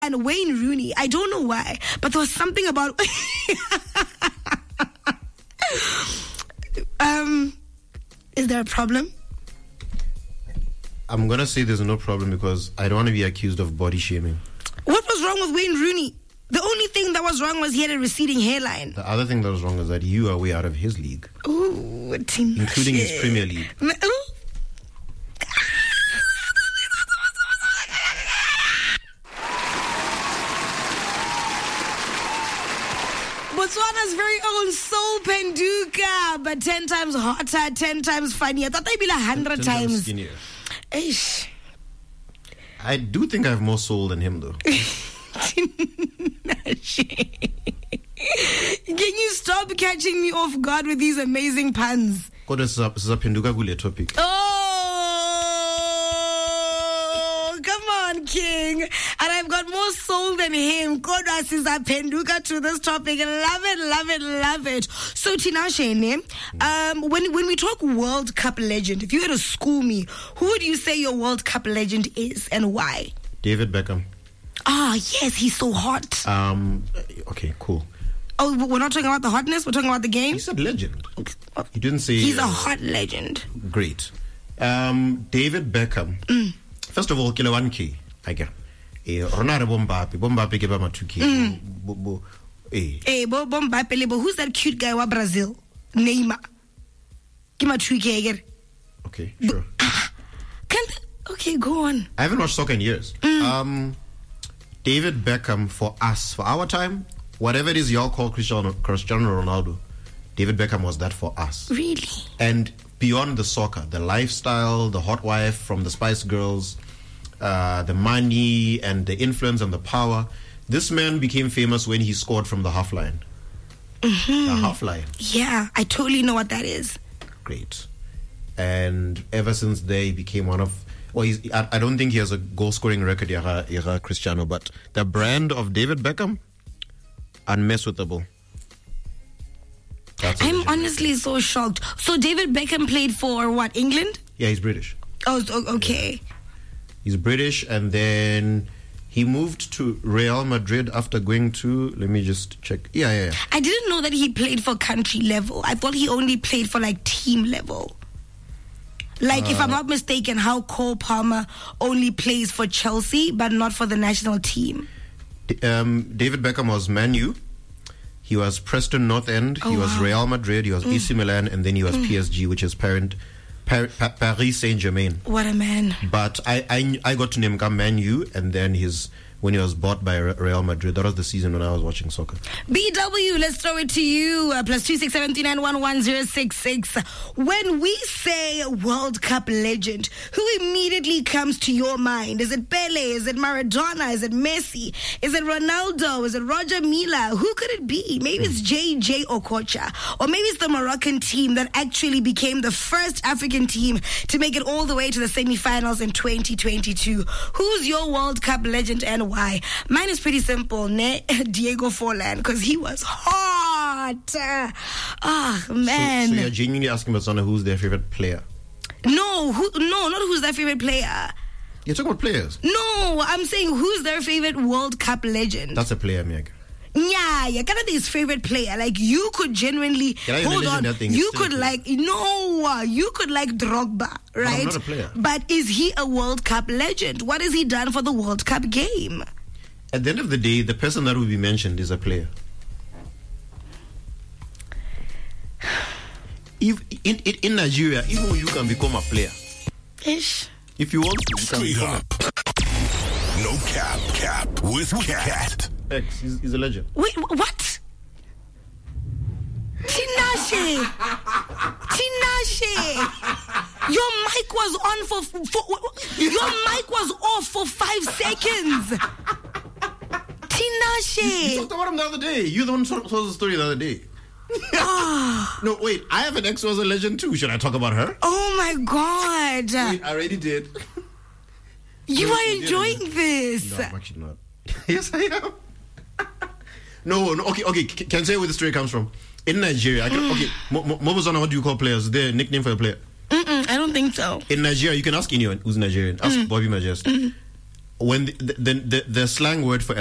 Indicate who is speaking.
Speaker 1: and Wayne Rooney. I don't know why, but there was something about is there a problem?
Speaker 2: I'm gonna say there's no problem because I don't want to be accused of body shaming.
Speaker 1: What was wrong with Wayne Rooney? The only thing that was wrong was he had a receding hairline.
Speaker 2: The other thing that was wrong is that you are way out of his league.
Speaker 1: Ooh,
Speaker 2: including his Premier League.
Speaker 1: Botswana's very own Soul Penduka, but 10 times hotter, 10 times funnier. I thought they'd be like 100 times
Speaker 2: skinnier.
Speaker 1: Eish.
Speaker 2: I do think I have more soul than him, though.
Speaker 1: Can you stop catching me off guard with these amazing puns?
Speaker 2: Kodwa sizapenduka kule topic.
Speaker 1: Oh, come on, King. And I've got more soul than him. Kodwa sizapenduka to this topic. Love it, love it, love it. So, Tinashe, when we talk World Cup legend, if you were to school me, who would you say your World Cup legend is and why?
Speaker 2: David Beckham.
Speaker 1: Ah, yes, he's so hot.
Speaker 2: Okay, cool.
Speaker 1: Oh, we're not talking about the hotness, we're talking about the game?
Speaker 2: You said legend. You didn't say...
Speaker 1: He's a hot legend.
Speaker 2: Great. David Beckham. First of all, kilo 1K. I get. Ronaldo Bombape gave him a 2K.
Speaker 1: Bombape, but who's that cute guy wa Brazil? Neymar. Give him a 2K again.
Speaker 2: Okay, sure.
Speaker 1: Okay, go on.
Speaker 2: I haven't watched soccer in years. David Beckham, for us, for our time, whatever it is y'all call Cristiano Ronaldo, David Beckham was that for us.
Speaker 1: Really?
Speaker 2: And beyond the soccer, the lifestyle, the hot wife from the Spice Girls, the money and the influence and the power. This man became famous when he scored from the half line. The half line.
Speaker 1: Yeah, I totally know what that is.
Speaker 2: Great. And ever since there, he became one of... Well, I don't think he has a goal-scoring record, Cristiano, but the brand of David Beckham, unmessable.
Speaker 1: I'm honestly so shocked. So David Beckham played for what, England?
Speaker 2: Yeah, he's British.
Speaker 1: Oh, okay.
Speaker 2: Yeah. He's British, and then he moved to Real Madrid after going to... Let me just check. Yeah.
Speaker 1: I didn't know that he played for country level. I thought he only played for, like, team level. Like, if I'm not mistaken, how Cole Palmer only plays for Chelsea, but not for the national team.
Speaker 2: David Beckham was Man U. He was Preston North End. He was Real Madrid. He was AC Milan. And then he was PSG, which is Paris Saint-Germain.
Speaker 1: What a man.
Speaker 2: But I got to name him Man U, and then when he was bought by Real Madrid. That was the season when I was watching soccer.
Speaker 1: BW, let's throw it to you. +267391166. When we say World Cup legend, who immediately comes to your mind? Is it Pele? Is it Maradona? Is it Messi? Is it Ronaldo? Is it Roger Milla? Who could it be? Maybe it's JJ Okocha. Or maybe it's the Moroccan team that actually became the first African team to make it all the way to the semi-finals in 2022. Who's your World Cup legend and why? Mine is pretty simple, Diego Forlan, because he was hot. Man.
Speaker 2: So you're genuinely asking Botswana who's their favorite player?
Speaker 1: No, not who's their favorite player.
Speaker 2: You're talking about players?
Speaker 1: No, I'm saying who's their favorite World Cup legend.
Speaker 2: That's a player, Meg.
Speaker 1: Yeah, kind of his favorite player. Like, you could genuinely hold on. You could like Drogba, right?
Speaker 2: But I'm not a player.
Speaker 1: But is he a World Cup legend? What has he done for the World Cup game?
Speaker 2: At the end of the day, the person that will be mentioned is a player. If in Nigeria, even you can become a player.
Speaker 1: Ish.
Speaker 2: If you want to, you can become
Speaker 3: up. No cap with Cat.
Speaker 2: X, he's a legend.
Speaker 1: Wait, what? Tinashe! Your mic was on for your mic was off for 5 seconds. Tinashe!
Speaker 2: You talked about him the other day. You the one who told the story the other day. No, wait. I have an ex who was a legend too. Should I talk about her?
Speaker 1: Oh my God!
Speaker 2: Wait, I already did.
Speaker 1: You are enjoying this?
Speaker 2: No, I'm actually not. Yes, I am. No. Okay. Can I say where the story comes from? In Nigeria, Mobozona, what do you call players? Is there a nickname for a player?
Speaker 1: I don't think so.
Speaker 2: In Nigeria, you can ask anyone who's Nigerian. Ask Bobby Majesty. when the slang word for